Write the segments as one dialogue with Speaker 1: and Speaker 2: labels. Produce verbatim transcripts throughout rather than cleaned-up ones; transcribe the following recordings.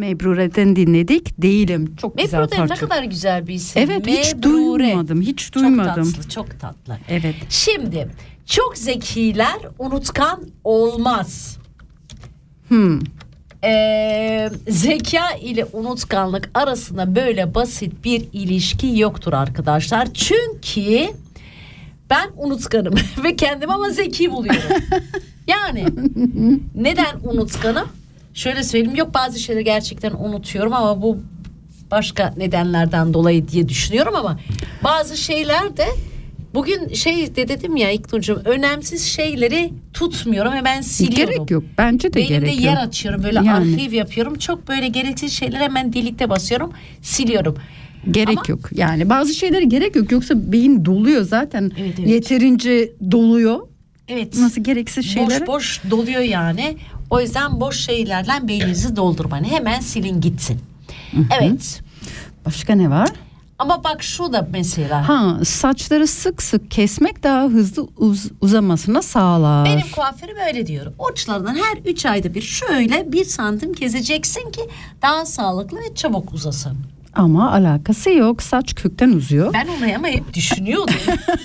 Speaker 1: Mebrure'den dinledik. Değilim. Çok güzel
Speaker 2: Mebrure
Speaker 1: parça.
Speaker 2: ne kadar güzel bir isim.
Speaker 1: Evet, hiç
Speaker 2: Mebrure.
Speaker 1: duymadım. Hiç duymadım.
Speaker 2: Çok tatlı, çok tatlı.
Speaker 1: Evet.
Speaker 2: Şimdi çok zekiler unutkan olmaz.
Speaker 1: Hmm.
Speaker 2: Ee, zeka ile unutkanlık arasında böyle basit bir ilişki yoktur arkadaşlar. Çünkü ben unutkanım ve kendimi ama zeki buluyorum. Yani neden unutkanım? Şöyle söyleyeyim, yok bazı şeyleri gerçekten unutuyorum ama bu başka nedenlerden dolayı diye düşünüyorum ama bazı şeyler de bugün şey de dedim ya İlknur'cum, önemsiz şeyleri tutmuyorum ve ben siliyorum.
Speaker 1: Gerek yok. Bence de
Speaker 2: Beynimde
Speaker 1: gerek yok.
Speaker 2: yer açıyorum, böyle
Speaker 1: Yani.
Speaker 2: arşiv yapıyorum. Çok böyle gereksiz şeyleri hemen delikte basıyorum, siliyorum.
Speaker 1: Gerek
Speaker 2: Ama-
Speaker 1: yok. Yani bazı şeylere gerek yok. Yoksa beyin doluyor zaten.
Speaker 2: Evet, evet.
Speaker 1: Yeterince doluyor.
Speaker 2: Evet.
Speaker 1: Nasıl gereksiz şeylere?
Speaker 2: Boş boş doluyor yani. O yüzden boş şeylerden beyninizi doldurmayın. Hemen silin gitsin.
Speaker 1: Hı-hı.
Speaker 2: Evet.
Speaker 1: Başka ne var?
Speaker 2: Ama bak şu da mesela.
Speaker 1: Ha, saçları sık sık kesmek daha hızlı uz- uzamasına sağlar.
Speaker 2: Benim kuaförüm öyle diyor. Uçlarından her üç ayda bir şöyle bir santim keseceksin ki daha sağlıklı ve çabuk uzasın.
Speaker 1: Ama alakası yok. Saç kökten uzuyor.
Speaker 2: Ben onu ama hep düşünüyordum.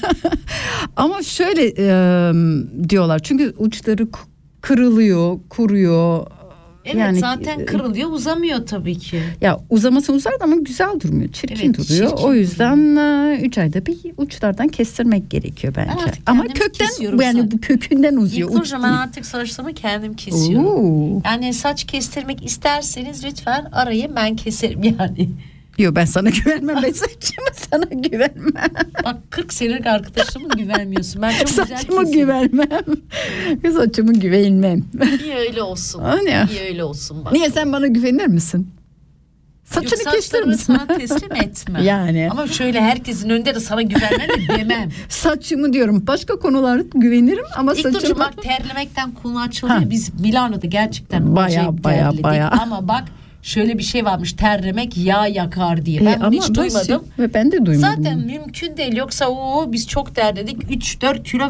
Speaker 1: Ama şöyle e, diyorlar. Çünkü uçları k- kırılıyor, kuruyor.
Speaker 2: Evet,
Speaker 1: Yani
Speaker 2: zaten kırılıyor, uzamıyor tabii ki.
Speaker 1: Ya uzaması uzar ama güzel durmuyor. Çirkin
Speaker 2: Evet,
Speaker 1: duruyor.
Speaker 2: çirkin
Speaker 1: O yüzden e, üç ayda bir uçlardan kestirmek gerekiyor bence.
Speaker 2: artık
Speaker 1: Ama
Speaker 2: kendim
Speaker 1: kökten
Speaker 2: kesiyorum
Speaker 1: yani
Speaker 2: zaten.
Speaker 1: bu kökünden uzuyor.
Speaker 2: İlk
Speaker 1: Uç
Speaker 2: ben
Speaker 1: değil.
Speaker 2: artık saçlarımı kendim kesiyorum.
Speaker 1: Oo.
Speaker 2: Yani saç kestirmek isterseniz lütfen arayın, ben keserim yani.
Speaker 1: Yok, ben sana güvenmem. Ben saçımı sana güvenmem.
Speaker 2: Bak kırk senelik arkadaşıma güvenmiyorsun. Ben çok güzel
Speaker 1: Saçımı
Speaker 2: keserim.
Speaker 1: güvenmem. Saçımı güvenmem.
Speaker 2: İyi öyle olsun.
Speaker 1: Öyle ya.
Speaker 2: İyi öyle olsun bak.
Speaker 1: Niye, sen bana güvenir misin? Saçını
Speaker 2: Yok,
Speaker 1: kestirir
Speaker 2: saçlarımı
Speaker 1: misin?
Speaker 2: sana teslim etmem.
Speaker 1: Yani.
Speaker 2: Ama şöyle herkesin önünde de sana güvenmem de demem.
Speaker 1: Saçımı diyorum. Başka konularda güvenirim ama
Speaker 2: İlk önce
Speaker 1: saçımı...
Speaker 2: bak, terlemekten konu açılıyor.
Speaker 1: Ha.
Speaker 2: Biz Milano'da gerçekten
Speaker 1: Baya,
Speaker 2: acayip
Speaker 1: baya,
Speaker 2: terledik.
Speaker 1: baya.
Speaker 2: Ama bak şöyle bir şey varmış, terlemek yağ yakar diye. Ben
Speaker 1: E,
Speaker 2: bunu
Speaker 1: ama
Speaker 2: hiç
Speaker 1: nasıl?
Speaker 2: duymadım.
Speaker 1: Ve ben de duymadım.
Speaker 2: Zaten mümkün değil. Yoksa o biz çok terledik. üç dört kilo